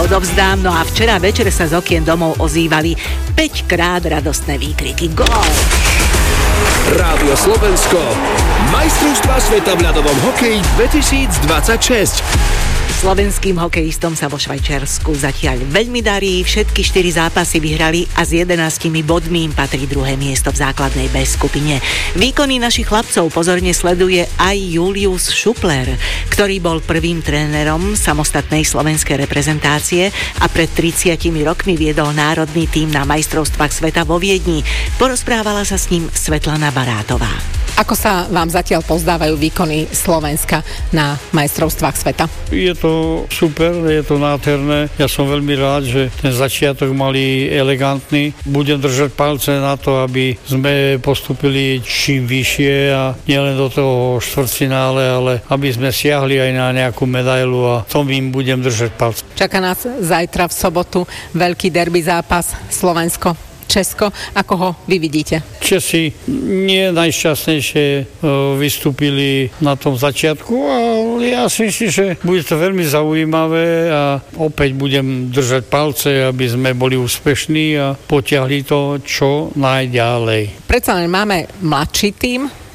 odovzdám. No a včera večer sa z okien domov ozývali 5-krát radostné výkriky. Gól! Rádio Slovensko. Majstrovstvá sveta v ľadovom hokeji 2026. Slovenským hokejistom sa vo Švajčiarsku zatiaľ veľmi darí, všetky 4 zápasy vyhrali a s 11 bodmi im patrí druhé miesto v základnej B skupine. Výkony našich chlapcov pozorne sleduje aj Julius Šupler, ktorý bol prvým trénerom samostatnej slovenskej reprezentácie a pred 30 rokmi viedol národný tím na majstrovstvách sveta vo Viedni. Porozprávala sa s ním Svetlana Barátová. Ako sa vám zatiaľ pozdávajú výkony Slovenska na majstrovstvách sveta? Je to super, je to nádherné. Ja som veľmi rád, že ten začiatok mali elegantný. Budem držať palce na to, aby sme postupili čím vyššie a nielen do toho štvrťfinále, ale aby sme siahli aj na nejakú medailu a tom im budem držať palce. Čaká nás zajtra v sobotu veľký derby zápas Slovensko Česko. Ako ho vy vidíte? Česi nie najšťastnejšie vystúpili na tom začiatku, ale ja si myslím, že bude to veľmi zaujímavé a opäť budem držať palce, aby sme boli úspešní a potiahli to čo najďalej. Predsa len máme mladší tím,